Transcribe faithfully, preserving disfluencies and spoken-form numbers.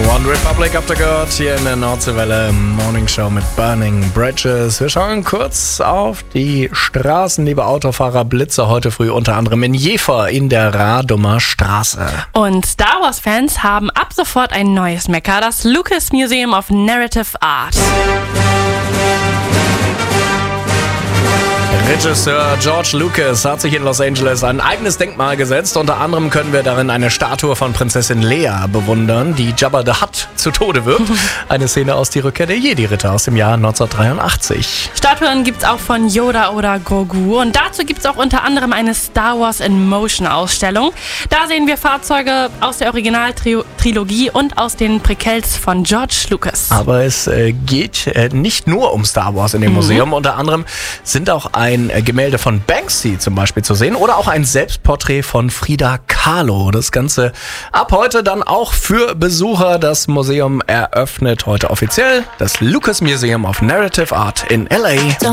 One Republic habt ihr gehört, hier in der Nordseewelle Morning Show mit Burning Bridges. Wir schauen kurz auf die Straßen, liebe Autofahrer. Blitze heute früh unter anderem in Jever in der Radumer Straße. Und Star Wars-Fans haben ab sofort ein neues Mekka, das Lucas Museum of Narrative Art. Regisseur George Lucas hat sich in Los Angeles ein eigenes Denkmal gesetzt. Unter anderem können wir darin eine Statue von Prinzessin Leia bewundern, die Jabba the Hutt zu Tode wirkt. Eine Szene aus Die Rückkehr der Jedi-Ritter aus dem Jahr neunzehnhundertdreiundachtzig. Statuen gibt's auch von Yoda oder Grogu. Und dazu gibt's auch unter anderem eine Star Wars in Motion Ausstellung. Da sehen wir Fahrzeuge aus der Originaltrilogie und aus den Prequels von George Lucas. Aber es äh, geht äh, nicht nur um Star Wars in dem mhm. Museum. Unter anderem sind auch ein Gemälde von Banksy zum Beispiel zu sehen oder auch ein Selbstporträt von Frida Kahlo. Das Ganze ab heute dann auch für Besucher. Das Museum eröffnet heute offiziell das Lucas Museum of Narrative Art in L A.